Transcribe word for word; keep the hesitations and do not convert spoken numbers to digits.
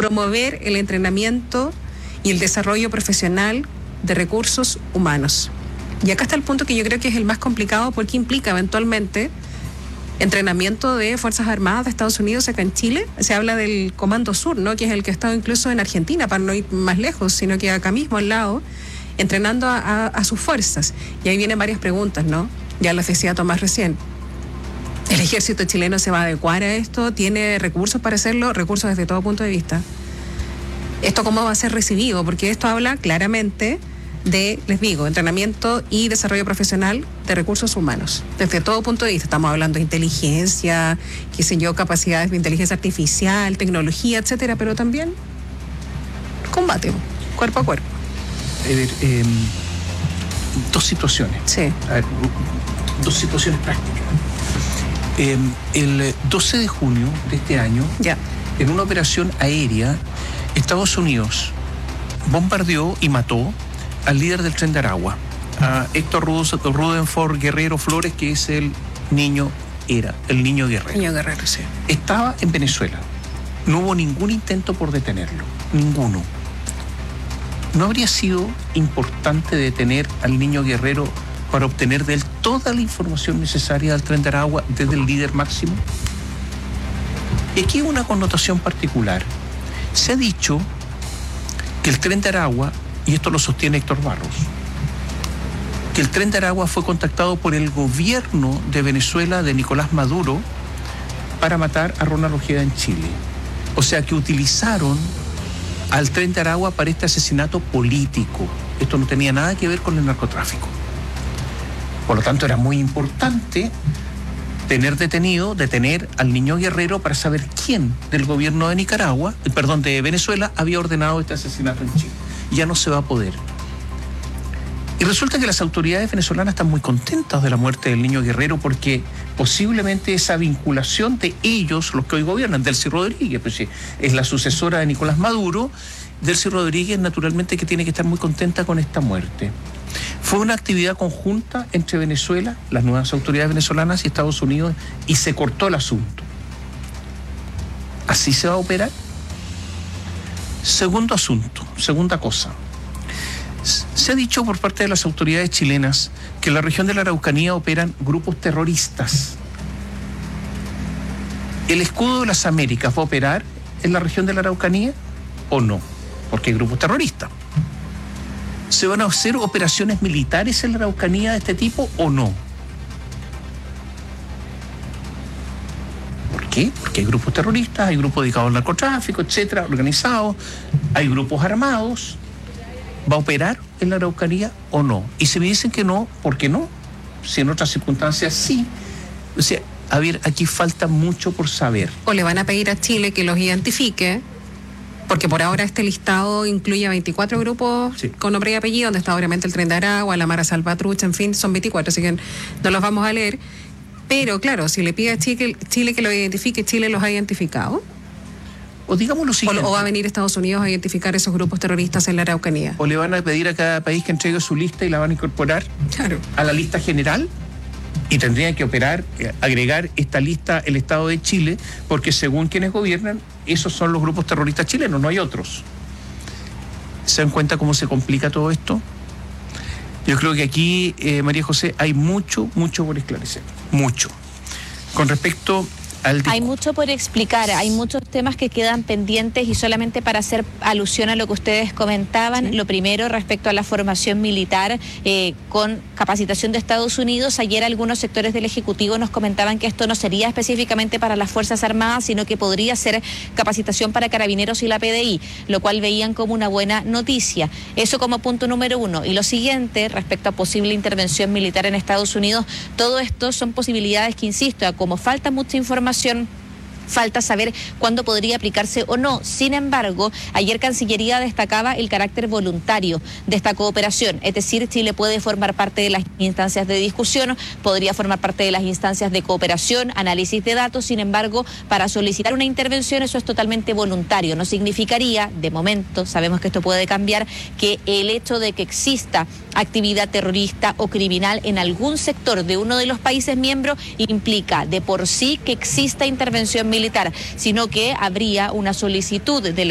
promover el entrenamiento y el desarrollo profesional de recursos humanos. Y acá está el punto que yo creo que es el más complicado, porque implica eventualmente entrenamiento de Fuerzas Armadas de Estados Unidos acá en Chile. Se habla del Comando Sur, ¿no?, que es el que ha estado incluso en Argentina, para no ir más lejos, sino que acá mismo al lado, entrenando a, a, a sus fuerzas. Y ahí vienen varias preguntas, ¿no? Ya las decía Tomás recién. ¿El ejército chileno se va a adecuar a esto? ¿Tiene recursos para hacerlo? Recursos desde todo punto de vista. ¿Esto cómo va a ser recibido? Porque esto habla claramente de, les digo, entrenamiento y desarrollo profesional de recursos humanos, desde todo punto de vista. Estamos hablando de inteligencia, qué sé yo, capacidades de inteligencia artificial, tecnología, etcétera, pero también combate, cuerpo a cuerpo. A ver, eh, dos situaciones. Sí. A ver, dos situaciones prácticas. Eh, el doce de junio de este año, ya. en una operación aérea, Estados Unidos bombardeó y mató al líder del Tren de Aragua, a Héctor Rutherford Guerrero Flores, que es el niño, era el niño Guerrero. Niño Guerrero, sí. Estaba en Venezuela. No hubo ningún intento por detenerlo, ninguno. ¿No habría sido importante detener al niño Guerrero para obtener de él toda la información necesaria del Tren de Aragua desde el líder máximo? Y aquí hay una connotación particular. Se ha dicho que el Tren de Aragua, y esto lo sostiene Héctor Barros, que el Tren de Aragua fue contactado por el gobierno de Venezuela de Nicolás Maduro para matar a Ronald Ojeda en Chile. O sea, que utilizaron al Tren de Aragua para este asesinato político. Esto no tenía nada que ver con el narcotráfico. Por lo tanto, era muy importante tener detenido, detener al niño Guerrero para saber quién del gobierno de Nicaragua, perdón, de Venezuela, había ordenado este asesinato en Chile. Ya no se va a poder. Y resulta que las autoridades venezolanas están muy contentas de la muerte del niño Guerrero, porque posiblemente esa vinculación de ellos, los que hoy gobiernan, Delcy Rodríguez, pues es la sucesora de Nicolás Maduro, Delcy Rodríguez naturalmente que tiene que estar muy contenta con esta muerte. Fue una actividad conjunta entre Venezuela, las nuevas autoridades venezolanas y Estados Unidos, y se cortó el asunto. ¿Así se va a operar? Segundo asunto, segunda cosa. Se ha dicho por parte de las autoridades chilenas que en la región de la Araucanía operan grupos terroristas. ¿El escudo de las Américas va a operar en la región de la Araucanía o no? Porque hay grupos terroristas. ¿Se van a hacer operaciones militares en la Araucanía de este tipo o no? ¿Por qué? Porque hay grupos terroristas, hay grupos dedicados al narcotráfico, etcétera, organizados, hay grupos armados. ¿Va a operar en la Araucanía o no? Y si me dicen que no, ¿por qué no? Si en otras circunstancias sí. O sea, a ver, aquí falta mucho por saber. O le van a pedir a Chile que los identifique, porque por ahora este listado incluye veinticuatro grupos, sí, con nombre y apellido, donde está obviamente el Tren de Aragua, la Mara Salvatrucha, en fin, son veinticuatro, así que no los vamos a leer. Pero claro, si le pide a Chile, Chile que lo identifique, ¿Chile los ha identificado? O digamos lo siguiente. O, o va a venir Estados Unidos a identificar esos grupos terroristas en la Araucanía. O le van a pedir a cada país que entregue su lista y la van a incorporar, claro, a la lista general, y tendrían que operar, eh, agregar esta lista el Estado de Chile, porque según quienes gobiernan, esos son los grupos terroristas chilenos, no hay otros. ¿Se dan cuenta cómo se complica todo esto? Yo creo que aquí, eh, María José, hay mucho, mucho por esclarecer. Mucho. Con respecto al... Hay mucho por explicar, hay muchos temas que quedan pendientes, y solamente para hacer alusión a lo que ustedes comentaban, ¿sí? Lo primero respecto a la formación militar eh, con capacitación de Estados Unidos. Ayer algunos sectores del Ejecutivo nos comentaban que esto no sería específicamente para las Fuerzas Armadas, sino que podría ser capacitación para Carabineros y la P D I, lo cual veían como una buena noticia. Eso como punto número uno. Y lo siguiente, respecto a posible intervención militar en Estados Unidos, todo esto son posibilidades que, insisto, como falta mucha información, falta saber cuándo podría aplicarse o no. Sin embargo, ayer Cancillería destacaba el carácter voluntario de esta cooperación, es decir, Chile puede formar parte de las instancias de discusión, podría formar parte de las instancias de cooperación, análisis de datos. Sin embargo, para solicitar una intervención eso es totalmente voluntario. No significaría, de momento, sabemos que esto puede cambiar, que el hecho de que exista actividad terrorista o criminal en algún sector de uno de los países miembros implica de por sí que exista intervención militar, sino que habría una solicitud de